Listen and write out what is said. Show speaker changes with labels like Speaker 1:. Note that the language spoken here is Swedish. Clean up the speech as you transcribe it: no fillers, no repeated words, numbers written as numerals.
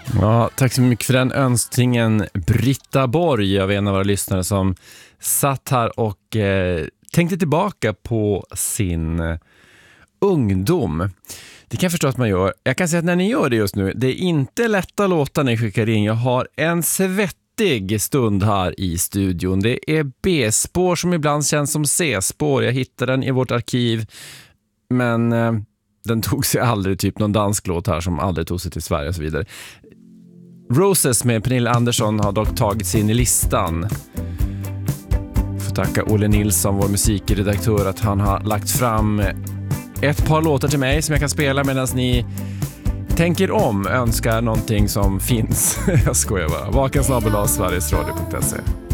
Speaker 1: Ja, tack så mycket för den önskningen, Britta Borg. Jag var en av våra lyssnare som satt här och tänkte tillbaka på sin ungdom. Det kan jag förstå att man gör. Jag kan säga att när ni gör det just nu, det är inte lätta låtar ni skickar in. Jag har en svettig stund här i studion. Det är B-spår som ibland känns som C-spår. Jag hittade den i vårt arkiv, men den tog sig aldrig, typ någon dansk låt här som aldrig tog sig till Sverige och så vidare. Roses med Pernilla Andersson har dock tagit sig in i listan. Får tacka Olle Nilsson, vår musikredaktör, att han har lagt fram ett par låtar till mig som jag kan spela medan ni tänker om, önskar någonting som finns. Jag skojar bara. Vakensnabel.sverigesradio.se